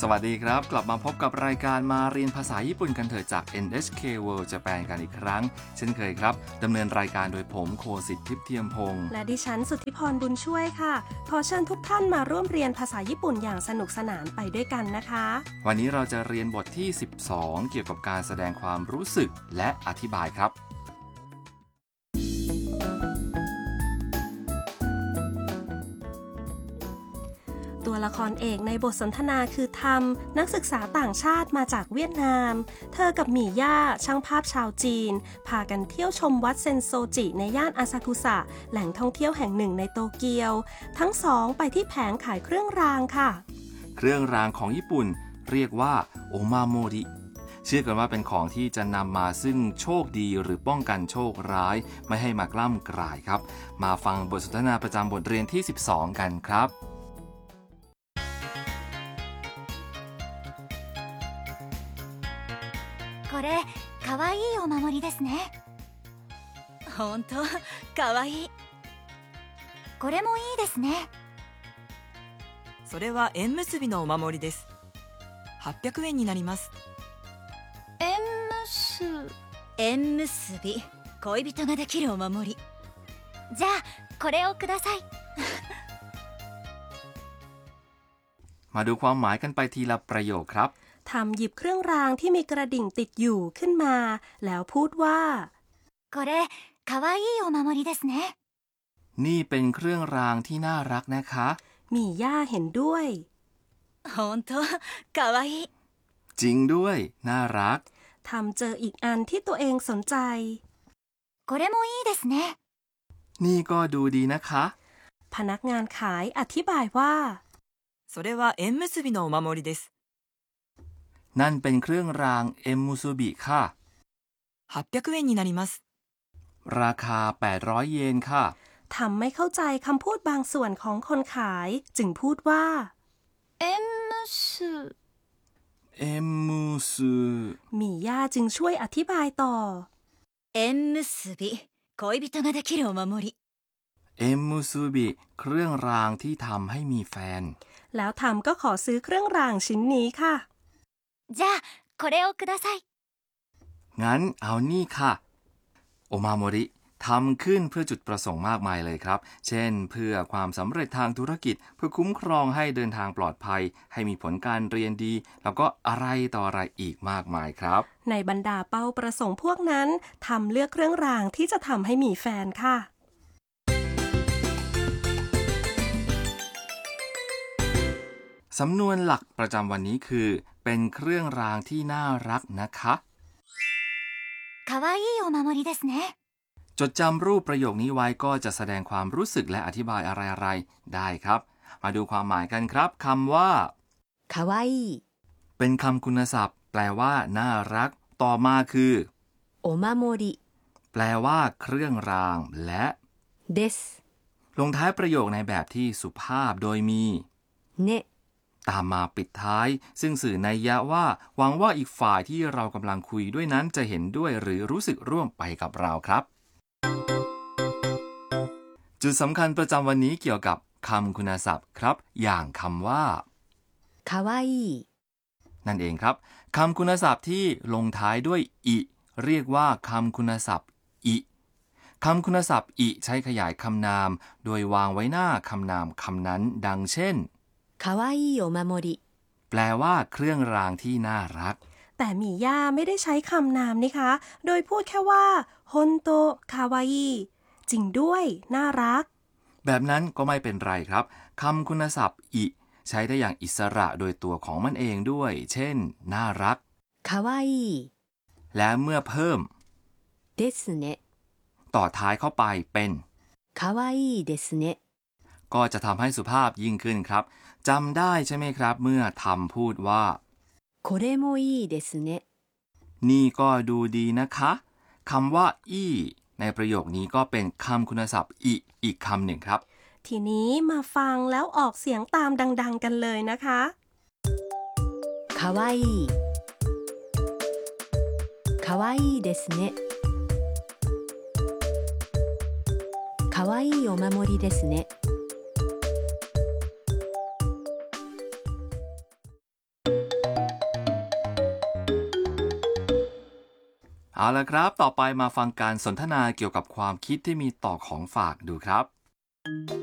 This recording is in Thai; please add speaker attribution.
Speaker 1: สวัสดีครับกลับมาพบกับรายการมาเรียนภาษาญี่ปุ่นกันเถอะจาก NHK World Japan กันอีกครั้งเช่นเคยครับดำเนินรายการโดยผมโคสิทธิ์ทิพย์เทียมพงษ์
Speaker 2: และดิฉันสุทธิพรบุญช่วยค่ะขอเชิญทุกท่านมาร่วมเรียนภาษาญี่ปุ่นอย่างสนุกสนานไปด้วยกันนะคะ
Speaker 1: วันนี้เราจะเรียนบทที่12เกี่ยวกับการแสดงความรู้สึกและอธิบายครับ
Speaker 2: ตัวละครเอกในบทสนทนาคือทัมนักศึกษาต่างชาติมาจากเวียดนามเธอกับหมี่ย่าช่างภาพชาวจีนพากันเที่ยวชมวัดเซนโซจิในย่านอาซากุสะแหล่งท่องเที่ยวแห่งหนึ่งในโตเกียวทั้งสองไปที่แผงขายเครื่องรางค่ะ
Speaker 1: เครื่องรางของญี่ปุ่นเรียกว่าโอมาโมริเชื่อกันว่าเป็นของที่จะนำมาซึ่งโชคดีหรือป้องกันโชคร้ายไม่ให้มากล้ำกลายครับมาฟังบทสนทนาประจำบทเรียนที่12กันครับ
Speaker 3: これかわいいお守りですね本当かわいいこれもいいですね
Speaker 4: それは縁結びのお守りです800円になります
Speaker 3: 縁結び恋人ができるお守りじゃあこれをください
Speaker 1: มาดูความหมายกันไปทีละประโยคครับ
Speaker 2: ทำหยิบเครื่องรางที่มีกระดิ่งติดอยู่ขึ้นมาแล้วพูดว่า
Speaker 3: これかわいいお守りですね
Speaker 1: นี่เป็นเครื่องรางที่น่ารักนะคะ
Speaker 2: หมี่ย่าเห็นด้วย
Speaker 3: 本当かわいい
Speaker 1: จริงด้วยน่ารัก
Speaker 2: ทำเจออีกอันที่ตัวเองสนใจ
Speaker 3: これもいいですね
Speaker 1: นี่ก็ดูดีนะคะ
Speaker 2: พนักงานขายอธิบายว่า
Speaker 4: それは縁結びのお守りです
Speaker 1: นั่นเป็นเครื่องรางเอ็มมุซุบิค่ะ
Speaker 4: 800円になります
Speaker 1: ราคา800เยนค่ะ
Speaker 2: ทำไม่เข้าใจคำพูดบางส่วนของคนขายจึงพูดว่า
Speaker 3: 縁結
Speaker 1: เอ็มมุซุ
Speaker 2: หมี่ย่าจึงช่วยอธิบายต่อ
Speaker 3: 縁結び恋人ができるお守り
Speaker 1: เอ็มมุซุบิเครื่องรางที่ทำให้มีแฟน
Speaker 2: แล้วทำก็ขอซื้อเครื่องรางชิ้นนี้ค่ะ
Speaker 3: じゃあこれをください
Speaker 1: งั้นเอานี่ค่ะโอมาโมริทำขึ้นเพื่อจุดประสงค์มากมายเลยครับเช่นเพื่อความสำเร็จทางธุรกิจเพื่อคุ้มครองให้เดินทางปลอดภัยให้มีผลการเรียนดีแล้วก็อะไรต่ออะไรอีกมากมายครับ
Speaker 2: ในบรรดาเป้าประสงค์พวกนั้นทำเลือกเครื่องรางที่จะทำให้มีแฟนค่ะ
Speaker 1: สำนวนหลักประจำวันนี้คือเป็นเครื่องรางที่น่ารักนะคะ
Speaker 3: かわいいお守りですね
Speaker 1: จดจำรูปประโยคนี้ไว้ก็จะแสดงความรู้สึกและอธิบายอะไรๆได้ครับมาดูความหมายกันครับคำว่า
Speaker 3: かわいい
Speaker 1: เป็นคำคุณศัพท์แปลว่าน่ารักต่อมาคือ
Speaker 3: お守り
Speaker 1: แปลว่าเครื่องรางและ
Speaker 3: です
Speaker 1: ลงท้ายประโยคในแบบที่สุภาพโดยมี
Speaker 3: เน
Speaker 1: ตามมาปิดท้ายซึ่งสื่อนัยยะว่าหวังว่าอีกฝ่ายที่เรากำลังคุยด้วยนั้นจะเห็นด้วยหรือรู้สึกร่วมไปกับเราครับจุดสำคัญประจำวันนี้เกี่ยวกับคำคุณศัพท์ครับอย่างคำว่า
Speaker 3: かわいい
Speaker 1: นั่นเองครับคำคุณศัพท์ที่ลงท้ายด้วยอิเรียกว่าคำคุณศัพท์อิคำคุณศัพท์อิใช้ขยายคำนามโดยวางไว้หน้าคำนามคำนั้นดังเช่น
Speaker 3: かわいいお守り
Speaker 1: แปลว่าเครื่องรางที่น่ารัก
Speaker 2: แต่หมี่ย่าไม่ได้ใช้คำนามนี่คะโดยพูดแค่ว่าฮอนโตคาวาอิจริงด้วยน่ารัก
Speaker 1: แบบนั้นก็ไม่เป็นไรครับคำคุณศัพท์อิใช้ได้อย่างอิสระโดยตัวของมันเองด้วยเช่นน่ารัก
Speaker 3: かわいい
Speaker 1: และเมื่อเพิ่ม
Speaker 3: ですね
Speaker 1: ต่อท้ายเข้าไปเป็น
Speaker 3: かわいいですね
Speaker 1: ก็จะทำให้สุภาพยิ่งขึ้นครับจำได้ใช่ไหมครับเมื่อทำพูดว่า
Speaker 3: これもいいですね
Speaker 1: นี่ก็ดูดีนะคะคำว่าอีในประโยคนี้ก็เป็นคำคุณศัพท์อิอีกคำหนึ่งครับ
Speaker 2: ทีนี้มาฟังแล้วออกเสียงตามดังๆกันเลยนะคะ
Speaker 3: かわいいかわいいですねかわいいお守りですね
Speaker 1: เอาละครับต่อไปมาฟังการสนทนาเกี่ยวกับความคิดที่มีต่อของฝากดูครับ